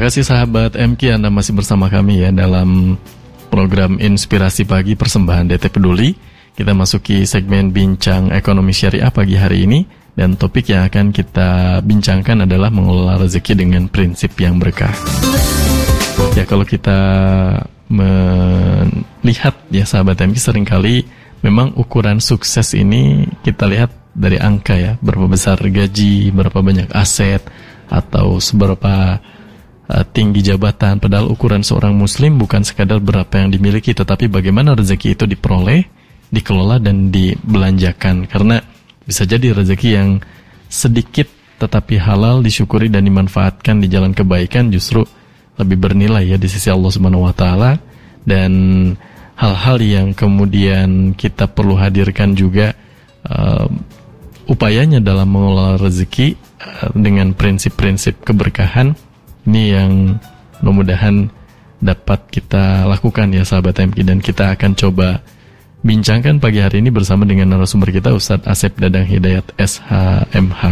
kasih sahabat MQ, Anda masih bersama kami ya dalam program Inspirasi Pagi Persembahan DT Peduli. Kita masuki segmen Bincang Ekonomi Syariah pagi hari ini. Dan topik yang akan kita bincangkan adalah mengelola rezeki dengan prinsip yang berkah. Ya, kalau kita melihat ya sahabat MQ, seringkali memang ukuran sukses ini kita lihat dari angka ya. Berapa besar gaji, berapa banyak aset, atau seberapa tinggi jabatan. Padahal ukuran seorang muslim bukan sekadar berapa yang dimiliki, tetapi bagaimana rezeki itu diperoleh, dikelola, dan dibelanjakan. Karena bisa jadi rezeki yang sedikit tetapi halal, disyukuri dan dimanfaatkan di jalan kebaikan justru lebih bernilai ya di sisi Allah Subhanahu wa taala. Dan hal-hal yang kemudian kita perlu hadirkan juga upayanya dalam mengelola rezeki dengan prinsip-prinsip keberkahan. Ini yang mudah-mudahan dapat kita lakukan ya sahabat MQ, dan kita akan coba bincangkan pagi hari ini bersama dengan narasumber kita, Ustadz Asep Dadang Hidayat SHMH.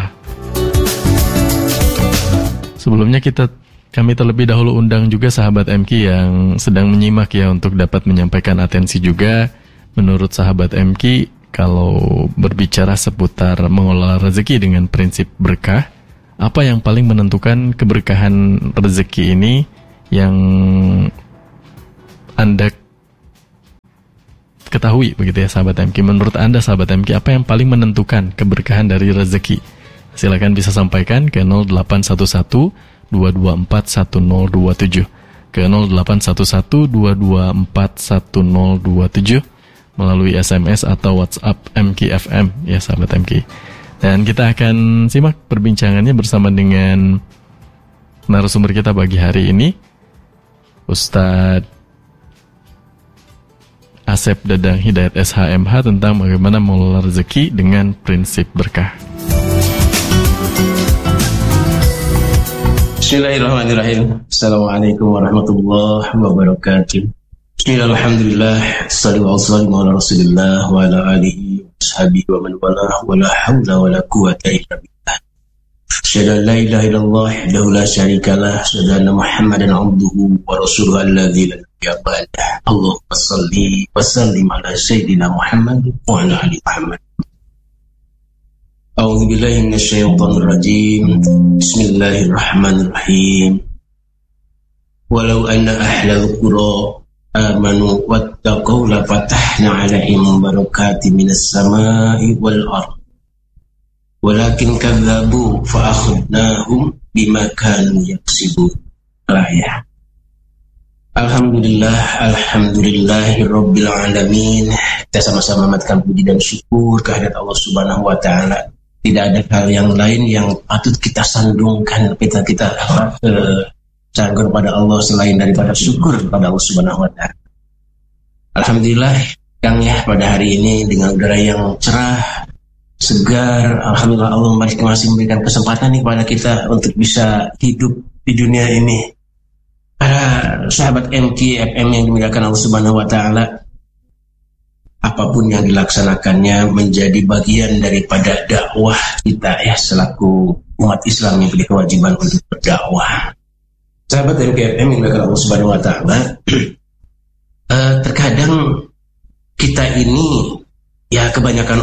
Sebelumnya kami terlebih dahulu undang juga sahabat MQ yang sedang menyimak ya untuk dapat menyampaikan atensi juga. Menurut sahabat MQ, kalau berbicara seputar mengelola rezeki dengan prinsip berkah, apa yang paling menentukan keberkahan rezeki ini yang Anda ketahui begitu ya sahabat MQ? Menurut Anda sahabat MQ, apa yang paling menentukan keberkahan dari rezeki? Silakan bisa sampaikan ke 0811 224 1027, ke 0811 224 1027 melalui SMS atau WhatsApp MQ FM ya sahabat MQ. Dan kita akan simak perbincangannya bersama dengan narasumber kita pagi hari ini, Ustadz Asep Dadang Hidayat SHMH, tentang bagaimana mengelola rezeki dengan prinsip berkah. Bismillahirrahmanirrahim. Assalamualaikum warahmatullahi wabarakatuh. Bismillahirrahmanirrahim. Assalamualaikum warahmatullahi wabarakatuh. Wa ala alihi wa sahbihi wa man wala wa la hawla wa la quwwata illa billah. Asyhadu an la ilaha illallah wahdahu la syarika lah, asyhadu anna Muhammadan abduhu wa rasuluhu alladzi la nabiyya ba'dah. Allahumma shalli wa sallim ala sayyidina Muhammad wa ala ali Muhammad. A'udzu billahi minasy syaithanir rajim. Bismillahirrahmanirrahim. Walau anna ahlal qura amanu wattaqau la fatahna 'alaihim barakatin minas samai wal ardh. Walakin kadzabu fa akhadnahum bima kanu yaksibun. Ya. Alhamdulillahirabbil alamin. Kita sama-sama mematkan puji dan syukur kehadirat Allah Subhanahu wa taala. Tidak ada hal yang lain yang patut kita sandungkan, kita sanggur pada Allah selain daripada syukur pada Allah Subhanahu wa taala. Alhamdulillah Kang ya, pada hari ini dengan udara yang cerah, segar, alhamdulillah Allah masih memberikan kesempatan nih kepada kita untuk bisa hidup di dunia ini. Para sahabat MQ FM yang dimuliakan Allah Subhanahu wa taala, apapun yang dilaksanakannya menjadi bagian daripada dakwah kita ya selaku umat Islam yang punya kewajiban untuk berdakwah. Sahabat MQ FM yang dimuliakan Allah Subhanahu wa taala, terkadang kita ini ya kebanyakan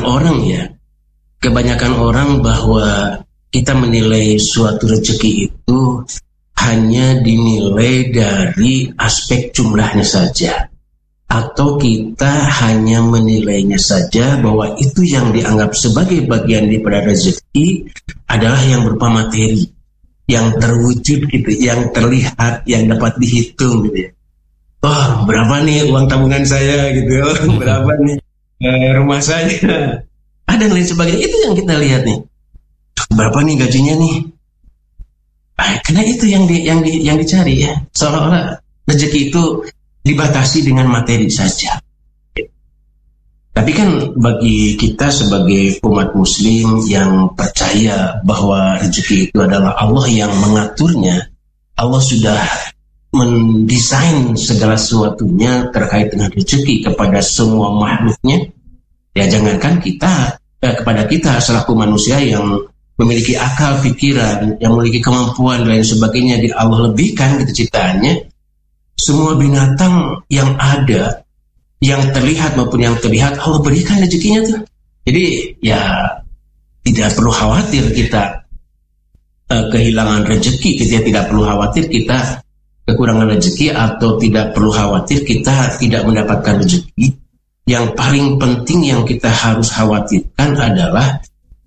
orang bahwa kita menilai suatu rezeki itu hanya dinilai dari aspek jumlahnya saja, atau kita hanya menilainya saja bahwa itu yang dianggap sebagai bagian daripada rezeki adalah yang berupa materi, yang terwujud gitu, yang terlihat, yang dapat dihitung gitu ya. Oh, berapa nih uang tabungan saya gitu, berapa nih rumah saya, ada dan lain sebagainya. Itu yang kita lihat nih. Berapa nih gajinya nih? Karena itu yang dicari ya. Seolah-olah rezeki itu dibatasi dengan materi saja. Tapi kan bagi kita sebagai umat muslim yang percaya bahwa rezeki itu adalah Allah yang mengaturnya, Allah sudah mendesain segala sesuatunya terkait dengan rezeki kepada semua makhluknya. Ya jangankan kita, kepada kita selaku manusia yang memiliki akal pikiran, yang memiliki kemampuan dan lain sebagainya, di Allah lebihkan gitu ciptaannya. Semua binatang yang ada, yang terlihat maupun yang terlihat, Allah berikan rezekinya tuh. Jadi ya tidak perlu khawatir kita kehilangan rezeki, kita tidak perlu khawatir kita kekurangan rezeki, atau tidak perlu khawatir kita tidak mendapatkan rezeki. Yang paling penting yang kita harus khawatirkan adalah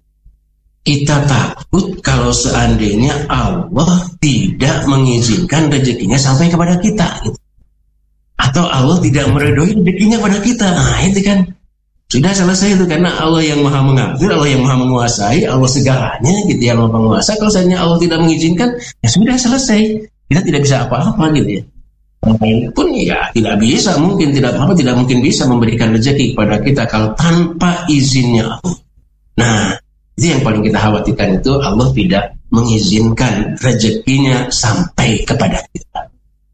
kita takut kalau seandainya Allah tidak mengizinkan rezekinya sampai kepada kita, gitu. Atau Allah tidak meridhoi rezekinya pada kita. Nah itu kan sudah selesai itu, karena Allah yang maha mengatur, Allah yang maha menguasai, Allah segalanya gitu, yang maha menguasai. Kalau seandainya Allah tidak mengizinkan, ya sudah selesai. Kita tidak bisa apa-apa gitu ya. Orang pun ya tidak bisa, mungkin tidak apa-apa, tidak mungkin bisa memberikan rezeki kepada kita kalau tanpa izinnya Allah. Nah, itu yang paling kita khawatirkan, itu Allah tidak mengizinkan rezekinya sampai kepada kita.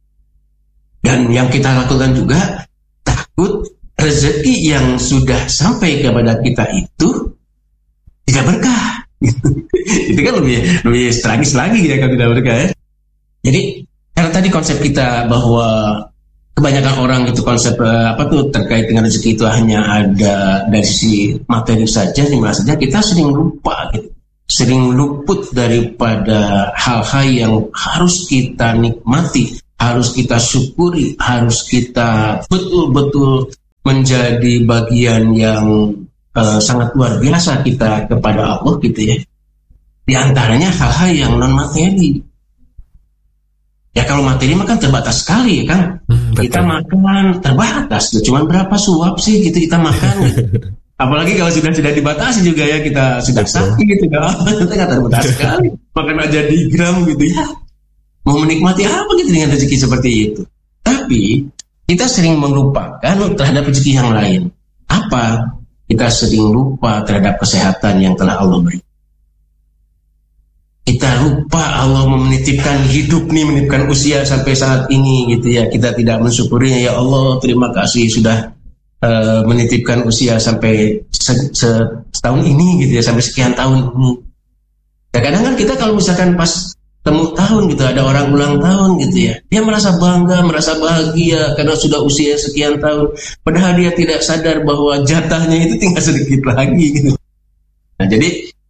Dan yang kita lakukan juga takut rezeki yang sudah sampai kepada kita itu tidak berkah. Itu kan lebih tragis lagi ya kalau tidak berkah ya. Jadi karena tadi konsep kita bahwa kebanyakan orang itu konsep terkait dengan rezeki itu hanya ada dari sisi materi saja, dimana saja kita sering lupa gitu. Sering luput daripada hal-hal yang harus kita nikmati, harus kita syukuri, harus kita betul-betul menjadi bagian yang sangat luar biasa kita kepada Allah gitu ya. Di antaranya hal-hal yang non materi. Ya kalau materi mah kan terbatas sekali ya kan. Kita makan terbatas tuh. Cuman berapa suap sih gitu kita makan gitu. Apalagi kalau sudah dibatasi juga ya, kita sudah sakit gitu kan. Kita nggak terbatas sekali. Makan aja di gram gitu ya. Mau menikmati apa gitu dengan rezeki seperti itu. Tapi kita sering melupakan terhadap rezeki yang lain. Apa? Kita sering lupa terhadap kesehatan yang telah Allah beri. Kita lupa Allah menitipkan hidup nih, menitipkan usia sampai saat ini gitu ya. Kita tidak mensyukurinya. Ya Allah, terima kasih sudah menitipkan usia sampai setahun ini gitu ya, sampai sekian tahun ini. Kadang-kadang kan kita kalau misalkan pas temu tahun gitu, ada orang ulang tahun gitu ya, dia merasa bangga, merasa bahagia karena sudah usia sekian tahun, padahal dia tidak sadar bahwa jatahnya itu tinggal sedikit lagi gitu. Nah jadi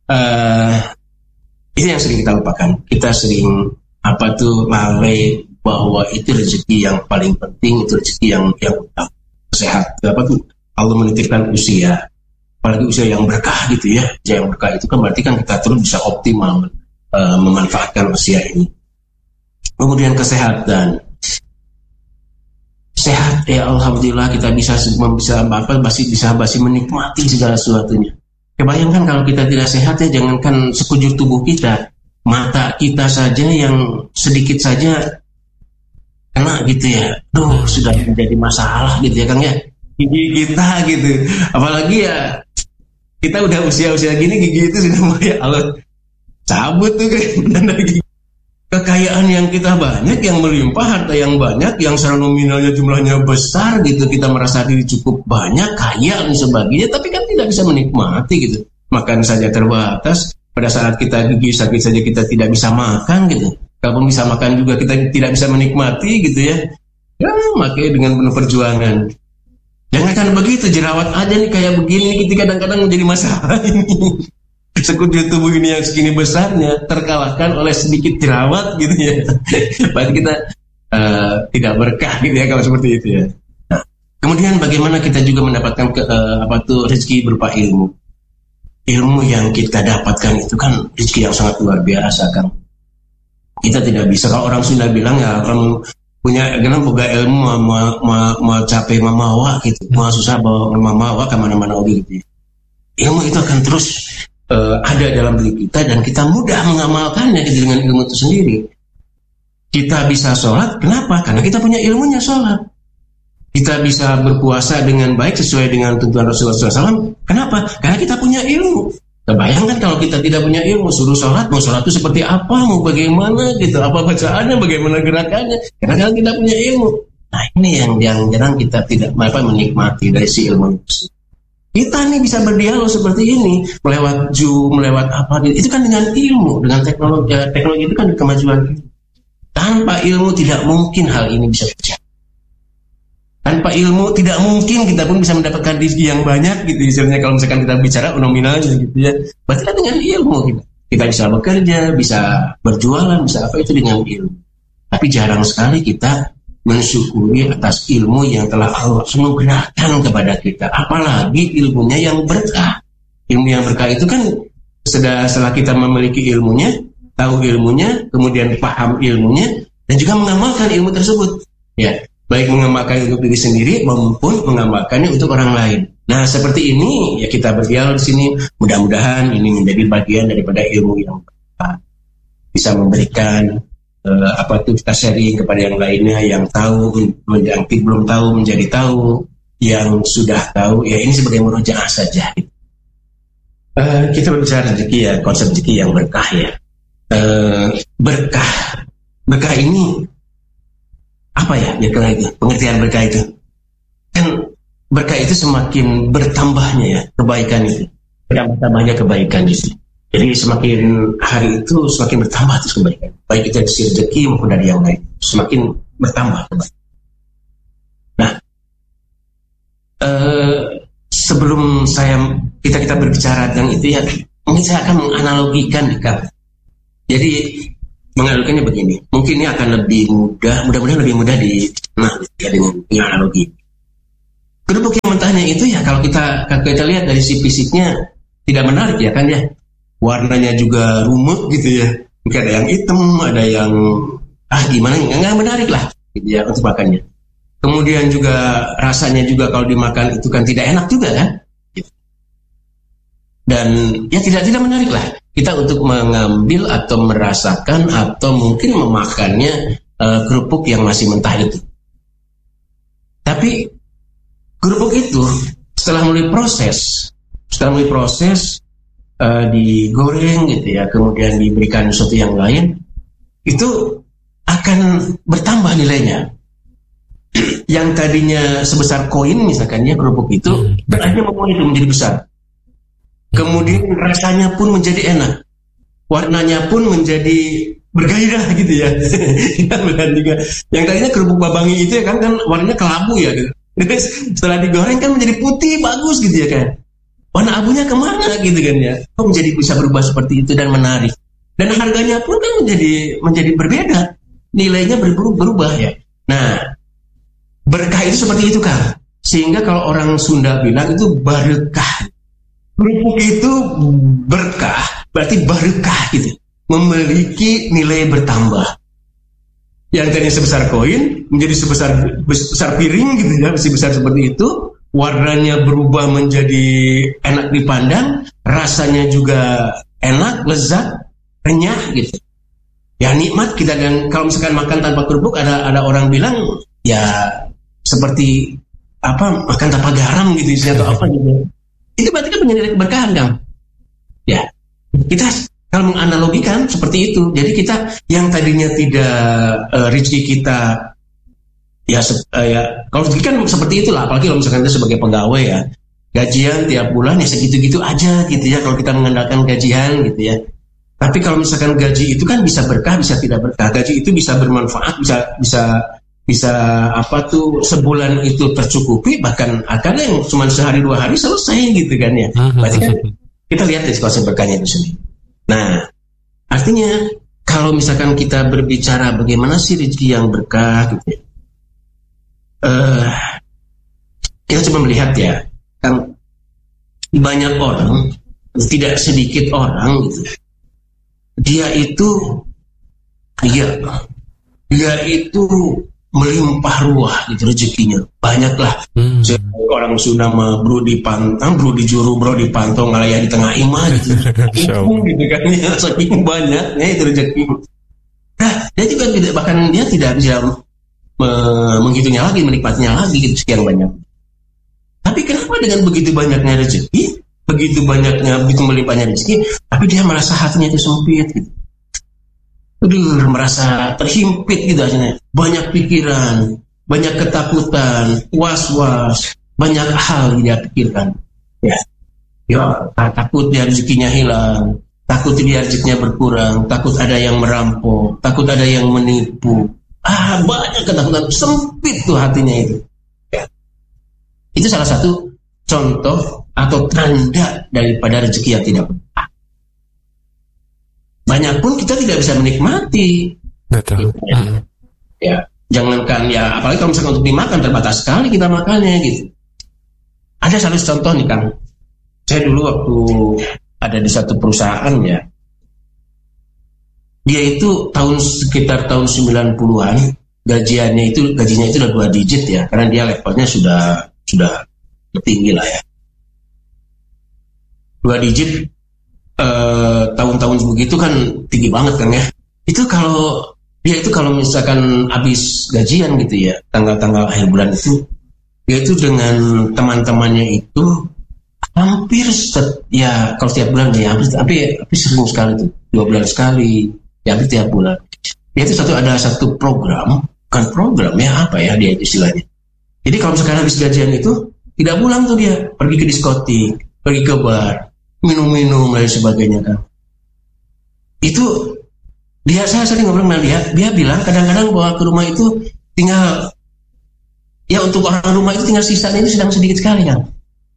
ini yang sering kita lupakan. Kita sering lalai bahwa itu rezeki yang paling penting, itu rezeki yang utama. Sehat, Allah menitipkan usia, apalagi usia yang berkah gitu ya. Usia yang berkah itu kan berarti kan kita terus bisa optimal memanfaatkan usia ini. Kemudian kesehatan, sehat ya alhamdulillah, kita bisa masih menikmati segala sesuatunya. Kebayangkan kalau kita tidak sehat ya, jangankan sekujur tubuh kita, mata kita saja yang sedikit saja kena gitu ya, sudah menjadi masalah gitu ya Kang ya. Gigi kita gitu, apalagi ya kita udah usia-usia gini, gigi itu sudah mulai Allah cabut tuh kan. Kekayaan yang kita banyak, yang melimpah, harta yang banyak, yang secara nominalnya jumlahnya besar gitu, kita merasa diri cukup banyak, kaya dan sebagainya, tapi kan tidak bisa menikmati gitu. Makan saja terbatas, pada saat kita gigi sakit saja kita tidak bisa makan gitu. Kalaupun bisa makan juga kita tidak bisa menikmati gitu ya. Ya makanya dengan penuh perjuangan. Jangan begitu, jerawat aja nih kayak begini, kita kadang-kadang menjadi masalah ini. Sekujur tubuh ini yang segini besarnya terkalahkan oleh sedikit jerawat gitu ya. Berarti kita tidak berkah gitu ya kalau seperti itu ya. Nah, kemudian bagaimana kita juga mendapatkan rezeki berupa ilmu. Ilmu yang kita dapatkan itu kan rezeki yang sangat luar biasa kan. Kita tidak bisa, kalau orang Sunda bilang ya, kalau punya boga ilmu mau capek mamawa gitu, mau susah bawa mamawa kemana-mana gitu. Ilmu itu akan terus ada dalam diri kita dan kita mudah mengamalkannya gitu, dengan ilmu itu sendiri. Kita bisa sholat, kenapa? Karena kita punya ilmunya sholat. Kita bisa berpuasa dengan baik sesuai dengan tuntunan Rasulullah SAW. Kenapa? Karena kita punya ilmu. Bayangkan kalau kita tidak punya ilmu, suruh sholat, mau sholat itu seperti apa, mau bagaimana gitu, apa bacaannya, bagaimana gerakannya, karena kita punya ilmu. Nah ini yang jarang kita tidak menikmati dari si ilmu itu. Kita nih bisa berdialog seperti ini melewat Zoom, melewat apa gitu. Itu kan dengan ilmu, dengan teknologi. Teknologi itu kan kemajuan. Tanpa ilmu tidak mungkin hal ini bisa terjadi. Tanpa ilmu tidak mungkin kita pun bisa mendapatkan rezeki yang banyak gitu. Misalnya kalau misalkan kita bicara nominalnya gitu ya. Berarti kan dengan ilmu kita bisa bekerja, bisa berjualan, bisa apa itu dengan ilmu. Tapi jarang sekali kita mensyukuri atas ilmu yang telah Allah anugerahkan kepada kita. Apalagi ilmunya yang berkah. Ilmu yang berkah itu kan setelah kita memiliki ilmunya, tahu ilmunya, kemudian paham ilmunya, dan juga mengamalkan ilmu tersebut. Ya, baik mengamalkan untuk diri sendiri maupun mengamalkannya untuk orang lain. Nah, seperti ini ya kita berdialog di sini. Mudah-mudahan ini menjadi bagian daripada ilmu yang berkah. Bisa memberikan kita sharing kepada yang lainnya, yang tahu, yang belum tahu menjadi tahu, yang sudah tahu, ya ini sebagai murojaah saja. Kita berbicara rezeki ya, konsep rezeki yang berkah ya. Berkah ini apa ya? Ya kalau itu pengertian berkah itu kan berkah itu semakin bertambahnya ya kebaikan itu, bertambahnya kebaikan itu. Jadi semakin hari itu semakin bertambah terus kebaikan. Baik itu dari sisi rezeki maupun dari yang lain. Semakin bertambah kebaikan. Nah, sebelum kita berbicara tentang itu ya, mungkin saya akan menganalogikan Kak. Jadi menganalogikannya begini. Mungkin ini akan lebih mudah, mudah-mudahan lebih mudah dengan analogi. Kerupuk yang mentahnya itu ya kalau kita lihat dari sisi fisiknya tidak menarik ya kan ya. Warnanya juga rumit gitu ya. Mungkin ada yang hitam, ada yang gimana, nggak menarik lah gitu ya untuk makannya. Kemudian juga rasanya juga kalau dimakan itu kan tidak enak juga kan. Dan ya tidak menarik lah kita untuk mengambil atau merasakan atau mungkin memakannya kerupuk yang masih mentah itu. Tapi kerupuk itu setelah melalui proses digoreng gitu ya, kemudian diberikan sesuatu yang lain, itu akan bertambah nilainya. Yang tadinya sebesar koin misalkan ya kerupuk itu, akhirnya itu menjadi besar. Kemudian rasanya pun menjadi enak, warnanya pun menjadi bergairah gitu ya. Yang tadinya kerupuk babangi itu ya kan warnanya kelabu ya gitu. Setelah digoreng kan menjadi putih bagus gitu ya kan. Warna abunya kemana gitu kan ya? Kok menjadi bisa berubah seperti itu dan menarik. Dan harganya pun kan menjadi berbeda. Nilainya berubah ya. Nah, berkah itu seperti itu kan. Sehingga kalau orang Sunda bilang itu barekah. Kerupuk itu berkah, berarti barekah gitu. Memiliki nilai bertambah. Yang tadinya sebesar koin menjadi sebesar piring gitu ya, masih besar seperti itu. Warnanya berubah menjadi enak dipandang, rasanya juga enak, lezat, renyah gitu. Ya nikmat kita. Dan kalau misalkan makan tanpa kerupuk, ada orang bilang ya seperti makan tanpa garam gitu atau apa gitu. Itu berarti kan menjadi keberkahan kan? Ya kita kalau menganalogikan seperti itu. Jadi kita yang tadinya tidak rezeki kita ya kalau rezeki kan seperti itulah, apalagi kalau misalkan kita sebagai pegawai ya, gajian tiap bulan ya segitu-gitu aja gitu ya kalau kita mengandalkan gajian gitu ya. Tapi kalau misalkan gaji itu kan bisa berkah, bisa tidak berkah. Gaji itu bisa bermanfaat, bisa sebulan itu tercukupi, bahkan ada yang cuma sehari 2 hari selesai gitu kan ya. Berarti kan kita lihat dari konsep berkahnya itu sendiri. Nah, artinya kalau misalkan kita berbicara bagaimana sih rezeki yang berkah gitu ya, kita coba melihat ya, kan banyak orang, tidak sedikit orang gitu, dia itu melimpah ruah gitu rezekinya, banyaklah. Orang Sunda mah bro di pantang, bro di juru, bro di pantong, ngalayah di tengah imah gitu. Gitu kan ya, saking banyaknya itu rezeki. Nah, dia juga tidak bisa menghitungnya lagi, menikmatinya lagi gitu sekian banyak. Tapi kenapa dengan begitu banyaknya rezeki, begitu melimpahnya rezeki, tapi dia merasa hatinya itu sempit gitu. Merasa terhimpit gitu aja. Banyak pikiran, banyak ketakutan, was-was, banyak hal yang dia pikirkan. Ya, takut dia rezekinya hilang, takut dia rezekinya berkurang, takut ada yang merampok, takut ada yang menipu. Banyak ketakutan, sempit tuh hatinya itu. Ya. Itu salah satu contoh atau tanda daripada rezeki yang tidak berkah. Banyak pun kita tidak bisa menikmati. Betul. Ya, jangankan ya, apalagi kalau misalkan untuk dimakan terbatas sekali kita makannya gitu. Ada satu contoh nih Kang. Saya dulu waktu ada di satu perusahaan ya, dia itu sekitar tahun 90-an, gajinya itu udah 2 digit ya, karena dia levelnya sudah tinggi lah ya. 2 digit tahun-tahun begitu kan tinggi banget kan ya. Kalau misalkan habis gajian gitu ya, tanggal-tanggal akhir bulan itu, dia itu dengan teman-temannya itu hampir kalau setiap bulan ya hampir sering sekali tuh, 2 bulan sekali, ya hampir tiap bulan. Dia itu ada satu program, bukan program ya, apa ya dia istilahnya. Jadi kalau misalkan habis gajian itu tidak pulang tuh, dia pergi ke diskotik, pergi ke bar, minum-minum dan sebagainya kan. Itu saya sering ngobrol sama dia bilang kadang-kadang bawa ke rumah itu tinggal, ya untuk orang rumah itu tinggal sisanya itu sedang sedikit sekali kan.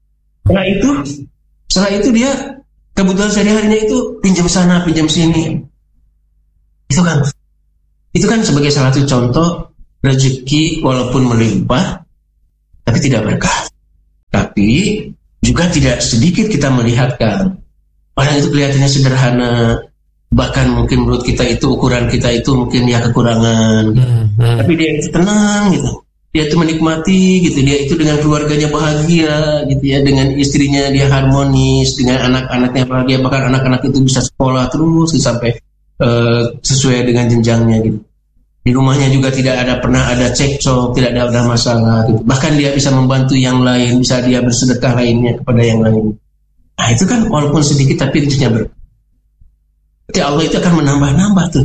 Setelah itu dia kebutuhan sehari-harinya itu pinjam sana, pinjam sini. Itu kan sebagai salah satu contoh rezeki walaupun melimpah tapi tidak berkah. Tapi juga tidak sedikit kita melihatkan orang itu kelihatannya sederhana, bahkan mungkin menurut kita itu, ukuran kita itu mungkin ya kekurangan, tapi dia itu tenang gitu, dia itu menikmati gitu, dia itu dengan keluarganya bahagia gitu ya, dengan istrinya dia harmonis, dengan anak-anaknya bahagia, bahkan anak-anak itu bisa sekolah terus sampai sesuai dengan jenjangnya gitu. Di rumahnya juga tidak pernah ada cekcok, tidak ada masalah gitu. Bahkan dia bisa membantu yang lain, bisa dia bersedekah lainnya kepada yang lain. Nah itu kan walaupun sedikit tapi rezekinya berkah. Jadi Allah itu akan menambah-nambah tuh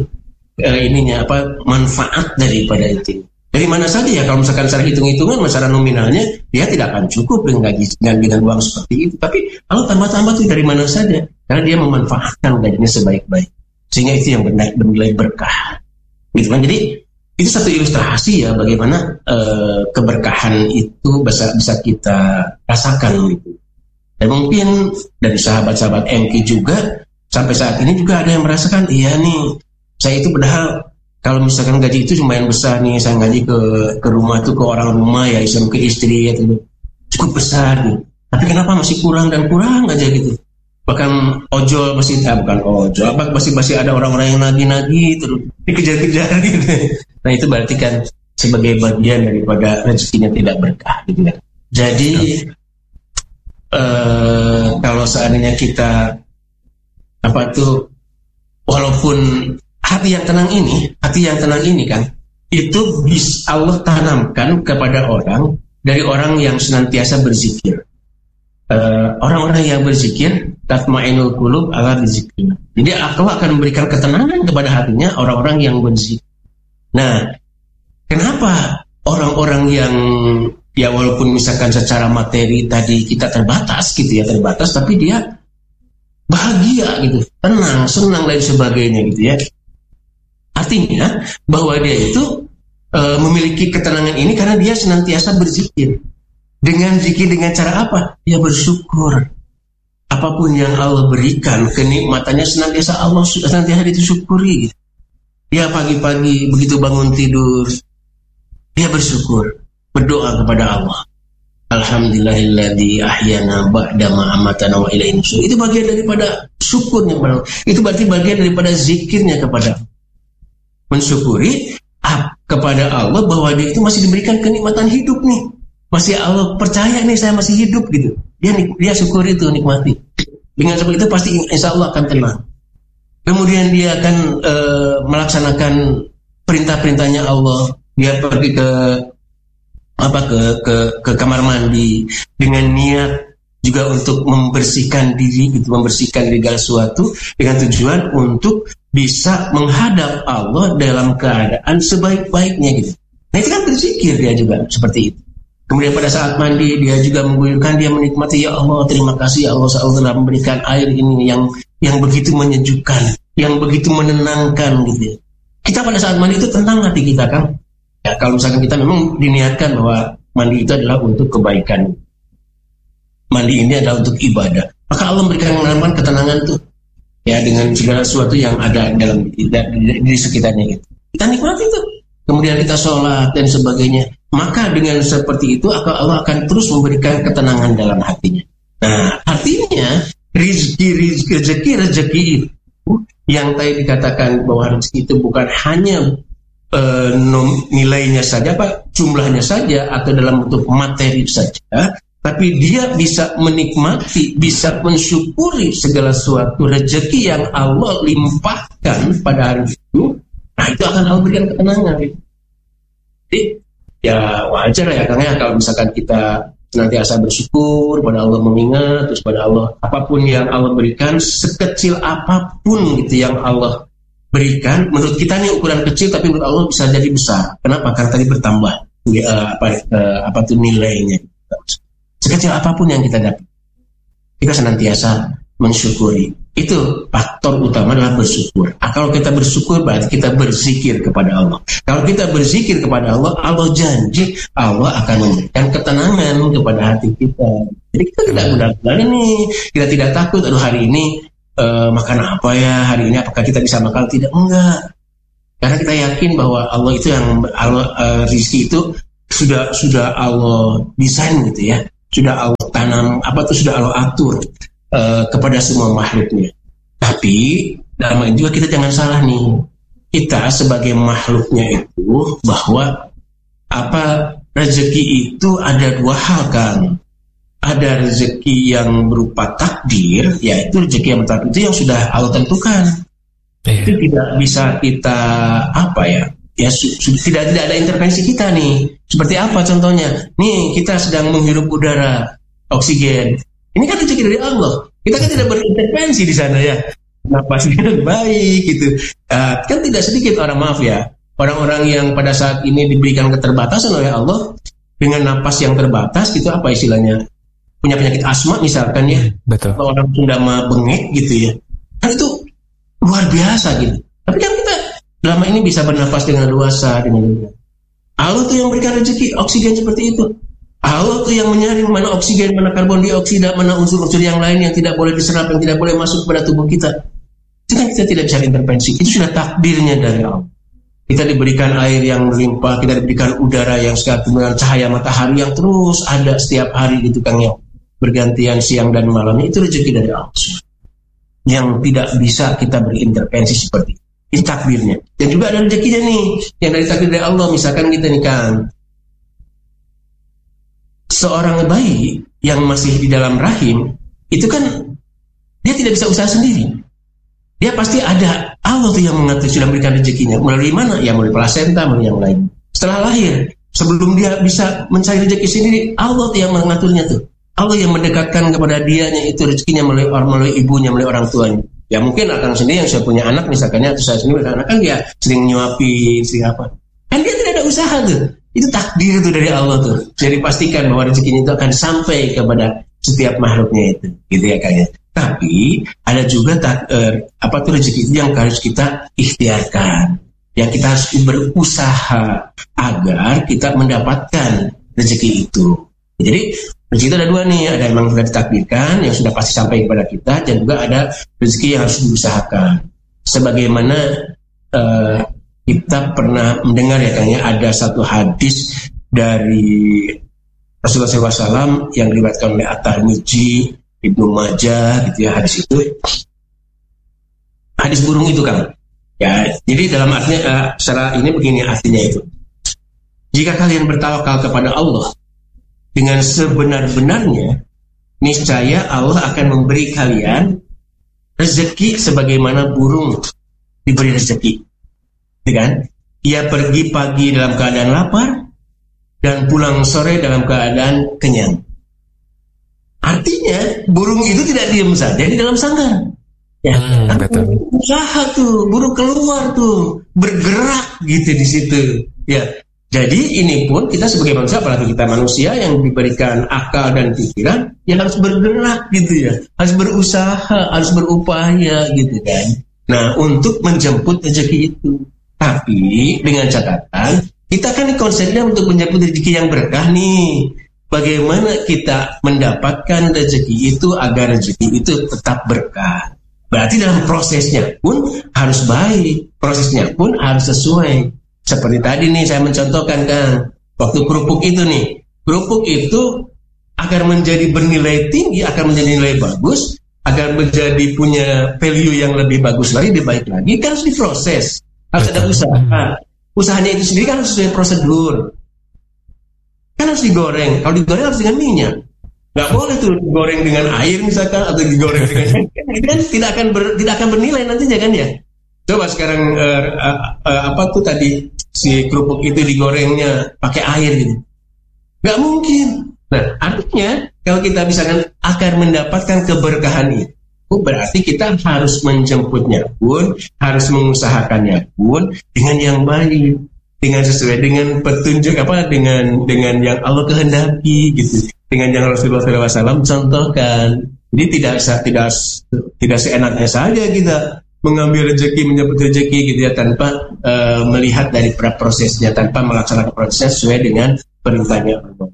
manfaat daripada itu. Dari mana saja ya, kalau misalkan secara hitung-hitungan, secara nominalnya dia tidak akan cukup dengan uang seperti itu. Tapi Allah tambah-tambah tuh dari mana saja, karena dia memanfaatkan gajinya sebaik-baik, sehingga itu yang bernilai berkah. Gitu kan? Jadi itu satu ilustrasi ya bagaimana keberkahan itu bisa kita rasakan gitu. Dan mungkin dari sahabat-sahabat MK juga sampai saat ini juga ada yang merasakan, iya nih, saya itu padahal kalau misalkan gaji itu lumayan besar nih, saya gaji ke rumah tuh, ke orang rumah ya, ke istri ya, cukup besar nih. Tapi kenapa masih kurang dan kurang aja gitu. Bahkan ojol masih ada orang-orang yang nagih-nagih terus dikejar-kejar gitu. Nah itu berarti kan sebagai bagian daripada rezekinya tidak berkah gitu kan. Jadi kalau seandainya kita walaupun hati yang tenang ini kan, itu bisa Allah tanamkan kepada orang, dari orang yang senantiasa berzikir. Orang-orang yang berzikir, tatmainul qulub ala dzikrillah. Jadi Allah akan memberikan ketenangan kepada hatinya orang-orang yang berzikir. Nah, kenapa orang-orang yang ya walaupun misalkan secara materi tadi kita terbatas, tapi dia bahagia gitu, tenang, senang dan sebagainya gitu ya. Artinya bahwa dia itu memiliki ketenangan ini karena dia senantiasa berzikir. Dengan zikir dengan cara apa? Dia bersyukur. Apapun yang Allah berikan, kenikmatannya senantiasa disyukuri. Dia pagi-pagi begitu bangun tidur, dia bersyukur, berdoa kepada Allah. Alhamdulillahilladzi ahyana ba'da ma amatana wa ilaihi nusyur. Itu bagian daripada syukurnya kepada Allah. Itu berarti bagian daripada zikirnya kepada Allah. Mensyukuri kepada Allah bahwa dia itu masih diberikan kenikmatan hidup nih. Masih Allah percaya nih saya masih hidup gitu. Dia syukuri itu, nikmati. Dengan seperti itu pasti insya Allah akan tenang. Kemudian dia akan melaksanakan perintah-perintahnya Allah. Dia pergi ke kamar mandi dengan niat juga untuk membersihkan diri segala sesuatu dengan tujuan untuk bisa menghadap Allah dalam keadaan sebaik-baiknya gitu. Nah itu kan berzikir dia juga seperti itu. Kemudian pada saat mandi dia juga mengguyurkan, dia menikmati, ya Allah terima kasih ya Allah telah memberikan air ini yang begitu menyejukkan, yang begitu menenangkan gitu ya. Kita pada saat mandi itu tenang hati kita kan. Ya, kalau misalkan kita memang diniatkan bahwa mandi itu adalah untuk kebaikan, mandi ini adalah untuk ibadah, maka Allah memberikan ketenangan tuh ya dengan segala sesuatu yang ada dalam di sekitarnya gitu. Kita nikmati tuh. Kemudian kita sholat dan sebagainya. Maka dengan seperti itu Allah akan terus memberikan ketenangan dalam hatinya. Nah, artinya rezeki itu yang tadi dikatakan bahwa rezeki itu bukan hanya nilainya saja, jumlahnya saja atau dalam bentuk materi saja, tapi dia bisa menikmati, bisa mensyukuri segala suatu rezeki yang Allah limpahkan pada hari itu. Nah, itu akan Allah berikan ketenangan. Jadi ya wajar ya Kang ya, kalau misalkan kita senantiasa bersyukur pada Allah, mengingat terus pada Allah, apapun yang Allah berikan, sekecil apapun gitu yang Allah berikan, menurut kita ini ukuran kecil tapi menurut Allah bisa jadi besar. Kenapa? Karena tadi bertambah apa tuh nilainya. Sekecil apapun yang kita dapat, kita senantiasa mensyukuri. Itu faktor utama adalah bersyukur. Kalau kita bersyukur berarti kita berzikir kepada Allah. Kalau kita berzikir kepada Allah, Allah janji Allah akan memberikan ketenangan kepada hati kita. Jadi kita tidak mudah-mudahan nih, kita tidak takut, aduh hari ini makan apa ya, hari ini apakah kita bisa makan, tidak, enggak. Karena kita yakin bahwa Allah itu yang rezeki itu sudah Allah desain gitu ya, sudah Allah tanam, sudah Allah atur kepada semua makhluknya. Tapi dalam hal ini juga kita jangan salah nih, kita sebagai makhluknya itu bahwa rezeki itu ada dua hal kan. Ada rezeki yang berupa takdir, yaitu rezeki yang takdir itu yang sudah Allah tentukan. Itu tidak bisa kita tidak ada intervensi kita nih. Seperti apa contohnya? Nih kita sedang menghirup udara oksigen. Ini kan rezeki dari Allah. Kita kan tidak berintervensi di sana ya. Napas dengan baik gitu. Kan tidak sedikit orang-orang yang pada saat ini diberikan keterbatasan oleh Allah dengan napas yang terbatas gitu, apa istilahnya? Punya penyakit asma misalkan ya. Betul. Atau orang Sunda mah bengek gitu ya. Kan itu luar biasa gitu. Tapi kan kita selama ini bisa bernapas dengan luasa, dengan Allah tuh yang berikan rezeki oksigen seperti itu. Allah tuh yang menyaring mana oksigen, mana karbon dioksida, mana unsur-unsur yang lain yang tidak boleh diserap, yang tidak boleh masuk pada tubuh kita. Itu kan kita tidak bisa intervensi. Itu sudah takdirnya dari Allah. Kita diberikan air yang melimpah, kita diberikan udara yang segar, kemudian cahaya matahari yang terus ada setiap hari gitu Kang ya, bergantian siang dan malamnya. Itu rezeki dari Allah yang tidak bisa kita berintervensi seperti itu. Itu takdirnya. Dan juga ada rezekinya nih yang dari takdir dari Allah. Misalkan kita nih Kang, seorang bayi yang masih di dalam rahim itu kan dia tidak bisa usaha sendiri. Dia pasti ada Allah tuh yang mengatur, sudah memberikan rezekinya. Melalui mana? Ya melalui plasenta, melalui yang lain. Setelah lahir, sebelum dia bisa mencari rezeki sendiri, Allah tuh yang mengaturnya tuh. Allah yang mendekatkan kepada dianya itu rezekinya melalui ibunya, melalui orang tuanya. Ya mungkin akan sendiri yang saya punya anak misalkannya, atau saya sendiri anak kan dia sering nyuapin, sering apa. Kan dia tidak ada usaha tuh. Itu takdir itu dari Allah tuh. Jadi pastikan bahwa rezekinya itu akan sampai kepada setiap makhluknya itu, gitu ya kayaknya. Tapi ada juga rezeki itu yang harus kita ikhtiarkan, yang kita harus berusaha agar kita mendapatkan rezeki itu. Jadi rezeki itu ada dua nih, ada yang memang sudah ditakdirkan, yang sudah pasti sampai kepada kita, dan juga ada rezeki yang harus diusahakan. Sebagaimana kita pernah mendengar ya kayaknya ada satu hadis dari Rasulullah SAW yang diriwayatkan oleh At-Tirmidzi, Ibnu Majah gitu ya, hadis itu. Hadis burung itu kan. Ya, jadi dalam artinya secara ini begini artinya itu. Jika kalian bertawakal kepada Allah dengan sebenar-benarnya, niscaya Allah akan memberi kalian rezeki sebagaimana burung diberi rezeki. Kan? Ia pergi pagi dalam keadaan lapar dan pulang sore dalam keadaan kenyang. Artinya burung itu tidak diam saja di dalam sangkar. Ya, usaha tuh, burung keluar tuh, bergerak gitu di situ. Ya, Jadi ini pun kita sebagai manusia, apalagi kita manusia yang diberikan akal dan pikiran, yang harus bergerak gitu ya, harus berusaha, harus berupaya gitu kan. Nah, untuk menjemput rezeki itu. Tapi dengan catatan, kita kan konsepnya untuk menjemput rezeki yang berkah nih. Bagaimana kita mendapatkan rezeki itu agar rezeki itu tetap berkah. Berarti dalam prosesnya pun harus baik, prosesnya pun harus sesuai. Seperti tadi nih saya mencontohkan kan, waktu kerupuk itu nih, kerupuk itu agar menjadi bernilai tinggi, agar menjadi nilai bagus, agar menjadi punya value yang lebih bagus lagi, lebih baik lagi, kan harus diproses, harus ada usaha. Usahanya itu sendiri kan harus sesuai prosedur, kan harus digoreng. Kalau digoreng harus dengan minyak, nggak boleh tuh digoreng dengan air misalkan, atau digoreng dengan kan tidak akan bernilai nantinya kan ya. Coba sekarang apa tuh tadi si kerupuk itu digorengnya pakai air gitu, nggak mungkin. Nah, artinya kalau kita misalkan akan mendapatkan keberkahan itu, berarti kita harus menjemputnya pun, harus mengusahakannya pun dengan yang baik, dengan sesuai dengan petunjuk dengan yang Allah kehendaki gitu, dengan yang Rasulullah SAW contohkan. Jadi tidak seenaknya saja kita mengambil rezeki, menyebut rezeki gitu ya, tanpa melihat dari prosesnya, tanpa melaksanakan prosesnya sesuai dengan perintahnya Allah.